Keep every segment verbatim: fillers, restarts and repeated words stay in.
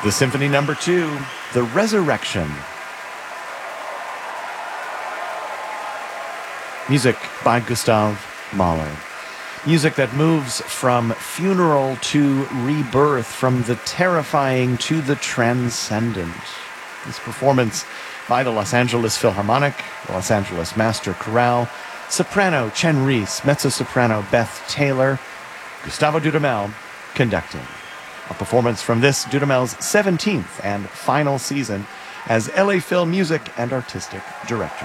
The Symphony Number Two, The Resurrection. Music by Gustav Mahler. Music that moves from funeral to rebirth, from the terrifying to the transcendent. This performance by the Los Angeles Philharmonic, the Los Angeles Master Chorale, soprano Chen Reese, mezzo-soprano Beth Taylor, Gustavo Dudamel conducting. A performance from this, Dudamel's seventeenth and final season as L A Phil Music and Artistic Director.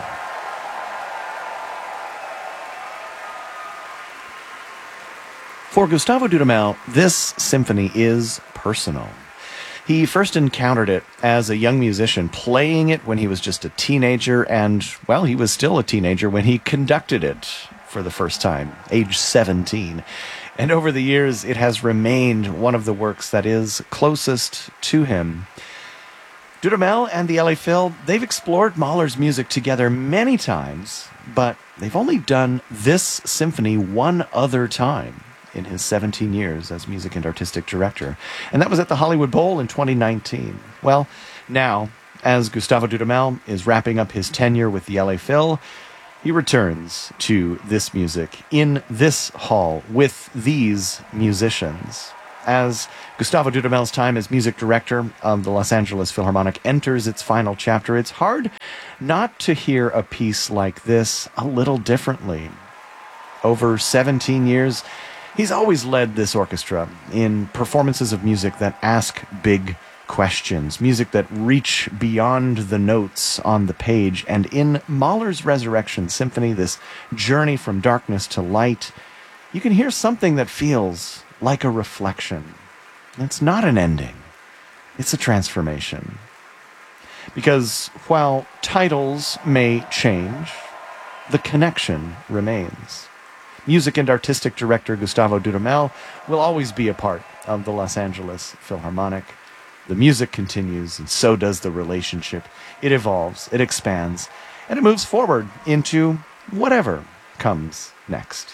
For Gustavo Dudamel, this symphony is personal. He first encountered it as a young musician, playing it when he was just a teenager, and, well, he was still a teenager when he conducted it for the first time, age seventeen. And over the years, it has remained one of the works that is closest to him. Dudamel and the L A Phil, they've explored Mahler's music together many times, but they've only done this symphony one other time in his seventeen years as music and artistic director. And that was at the Hollywood Bowl in twenty nineteen. Well, now, as Gustavo Dudamel is wrapping up his tenure with the L A Phil, he returns to this music in this hall with these musicians. As Gustavo Dudamel's time as music director of the Los Angeles Philharmonic enters its final chapter, it's hard not to hear a piece like this a little differently. Over seventeen years, he's always led this orchestra in performances of music that ask big questions, music that reach beyond the notes on the page. And in Mahler's Resurrection Symphony, this journey from darkness to light, you can hear something that feels like a reflection. It's not an ending. It's a transformation. Because while titles may change, the connection remains. Music and artistic director Gustavo Dudamel will always be a part of the Los Angeles Philharmonic. The music continues, and so does the relationship. It evolves, it expands, and it moves forward into whatever comes next.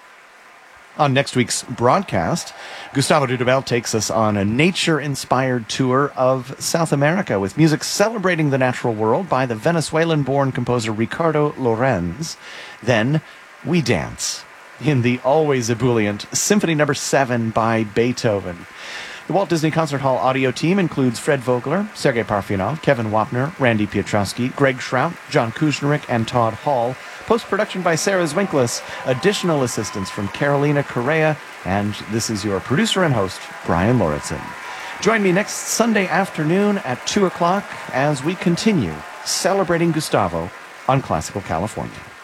On next week's broadcast, Gustavo Dudamel takes us on a nature-inspired tour of South America with music celebrating the natural world by the Venezuelan-born composer Ricardo Lorenz. Then we dance in the always ebullient Symphony Number Seven by Beethoven. The Walt Disney Concert Hall audio team includes Fred Vogler, Sergei Parfyanov, Kevin Wapner, Randy Piotrowski, Greg Schraut, John Kuznirik, and Todd Hall. Post-production by Sarah Zwinklis. Additional assistance from Carolina Correa. And this is your producer and host, Brian Lauritsen. Join me next Sunday afternoon at two o'clock as we continue celebrating Gustavo on Classical California.